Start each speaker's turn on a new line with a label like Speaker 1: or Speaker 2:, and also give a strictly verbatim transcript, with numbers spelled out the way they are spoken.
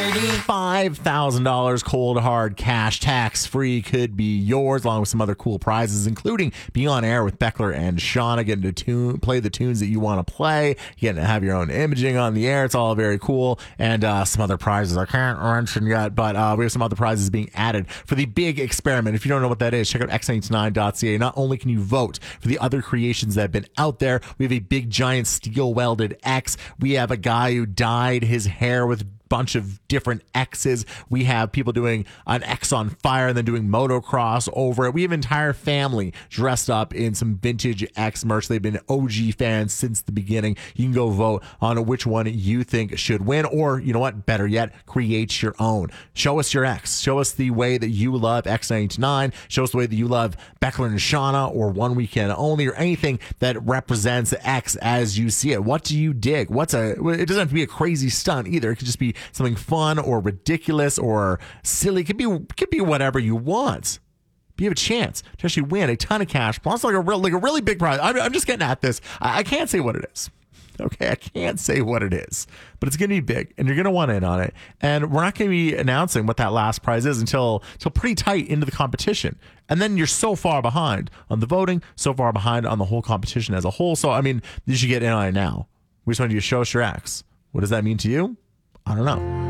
Speaker 1: five thousand dollars cold hard cash tax free could be yours, along with some other cool prizes, including being on air with Beckler and Shauna, getting to tune, play the tunes that you want to play, getting to have your own imaging on the air. It's all very cool. And uh, some other prizes I can't mention yet, but uh, we have some other prizes being added for the big experiment. If you don't know what that is, check out x ninety-nine dot c a. Not only can you vote for the other creations that have been out there, we have a big giant steel welded X. We have a guy who dyed his hair with bunch of different X's. We have people doing an X on fire and then doing motocross over it. We have an entire family dressed up in some vintage X merch. They've been O G fans since the beginning. You can go vote on which one you think should win, or you know what, better yet, create your own. Show us your X. Show us the way that you love X ninety-nine. Show us the way that you love Beckler and Shauna, or One Weekend Only, or anything that represents X as you see it. What do you dig? What's a, it doesn't have to be a crazy stunt either. It could just be something fun or ridiculous or silly. It could be, it could be whatever you want. But you have a chance to actually win a ton of cash, plus like a real, like a really big prize. I'm, I'm just getting at this. I, I can't say what it is. Okay, I can't say what it is, but it's going to be big, and you're going to want in on it. And we're not going to be announcing what that last prize is until until pretty tight into the competition. And then you're so far behind on the voting, so far behind on the whole competition as a whole. So, I mean, you should get in on it now. We just want you to show us your X. What does that mean to you? I don't know.